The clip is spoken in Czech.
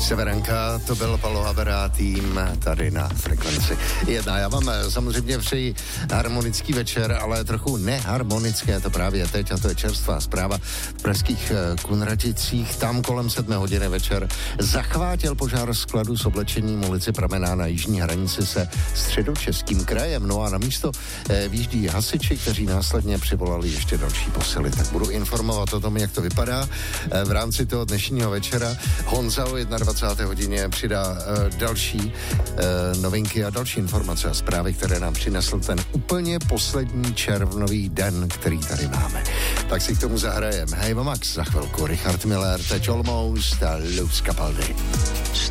Severanka, to byl Palo Havera, tým tady na Frekvenci 1. Já vám samozřejmě přeji harmonický večer, ale trochu neharmonické to právě teď, a to je čerstvá zpráva. V pražských Kunraticích, tam kolem 7 hodiny večer zachvátil požár skladu s oblečením ulici Pramená na jižní hranici se Středočeským krajem. No a na místo výjíždí hasiči, kteří následně přivolali ještě další posily. Tak budu informovat o tom, jak to vypadá v rámci toho dnešního večera. Honza o 21. hodině přidá další novinky a další informace a zprávy, které nám přinesl ten úplně poslední červnový den, který tady máme. Tak si k tomu zahrajeme. Hej, Max, za chvilku Richard Miller, teď Almost a Luz Capaldi.